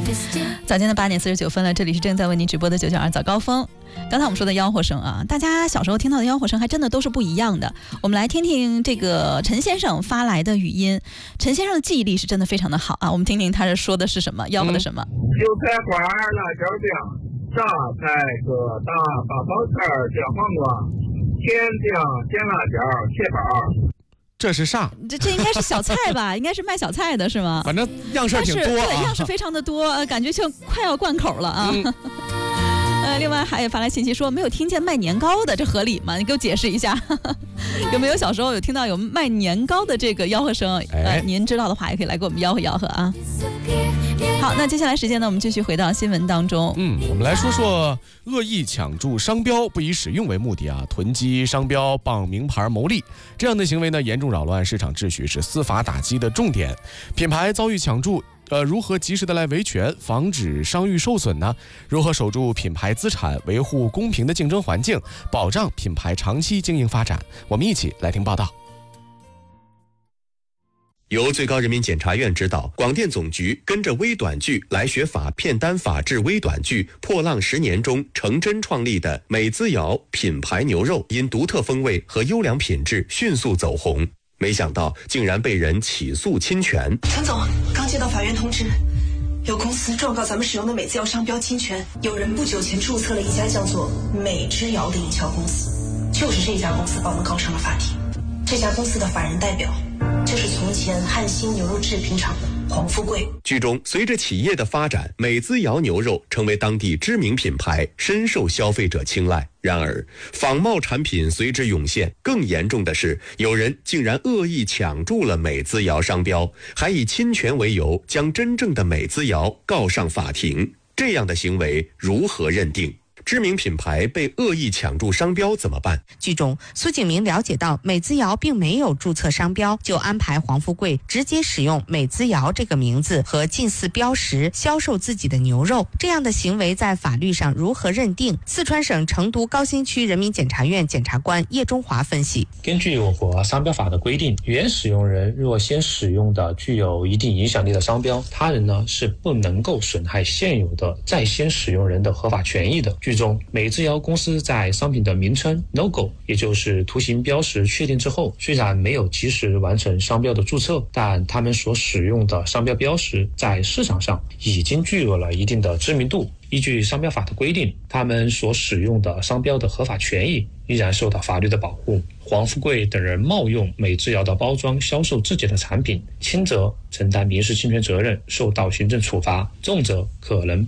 早间的8点49分了，这里是正在为您直播的992早高峰。刚才我们说的吆喝声啊，大家小时候听到的吆喝声还真的都是不一样的。我们来听听这个陈先生发来的语音。陈先生的记忆力是真的非常的好啊，我们听听他是说的是什么，吆喝的什么。 韭菜花、辣椒酱、榨菜、疙瘩、八宝菜、小黄瓜、甜酱、咸辣椒、蟹堡。 这是啥？ 这应该是小菜吧？应该是卖小菜的是吗？ 反正样式挺多啊， 对，样式非常的多，感觉就快要贯口了啊。另外还有发来信息说没有听见卖年糕的，这合理吗？你给我解释一下，有没有小时候有听到有卖年糕的这个吆喝声？您知道的话也可以来给我们吆喝吆喝啊。好，那接下来时间呢，我们继续回到新闻当中。 我们来说说恶意抢注商标，不以使用为目的啊，囤积商标傍名牌牟利，这样的行为呢，严重扰乱市场秩序，是司法打击的重点。品牌遭遇抢注，如何及时的来维权，防止商誉受损呢？如何守住品牌资产，维护公平的竞争环境，保障品牌长期经营发展？我们一起来听报道。 由最高人民检察院指导，广电总局跟着微短剧来学法片单法制微短剧《破浪10年》中成真创立的美滋瑶品牌牛肉，因独特风味和优良品质迅速走红。没想到竟然被人起诉侵权。 陈总，刚接到法院通知，有公司状告咱们使用的美滋瑶商标侵权。有人不久前注册了一家叫做美之瑶的营销公司，就是这家公司把我们告上了法庭。这家公司的法人代表就是从前汉兴牛肉制品厂的黄富贵。 剧中，随着企业的发展，美滋瑶牛肉成为当地知名品牌，深受消费者青睐。然而，仿冒产品随之涌现，更严重的是，有人竟然恶意抢注了美滋瑶商标，还以侵权为由将真正的美滋瑶告上法庭。这样的行为如何认定？知名品牌被恶意抢注商标怎么办？ 剧中，苏景明了解到美滋瑶并没有注册商标，就安排黄富贵直接使用美滋瑶这个名字和近似标识销售自己的牛肉。这样的行为在法律上如何认定？四川省成都高新区人民检察院检察官叶中华分析： 根据我国商标法的规定，原使用人若先使用的具有一定影响力的商标，他人呢是不能够损害现有的在先使用人的合法权益的。剧中，美滋瑶公司在商品的名称 logo 也就是图形标识确定之后，虽然没有及时完成商标的注册，但他们所使用的商标标识在市场上已经具有了一定的知名度。依据商标法的规定，他们所使用的商标的合法权益依然受到法律的保护。黄富贵等人冒用美滋瑶的包装销售自己的产品，轻则承担民事侵权责任，受到行政处罚，重则可能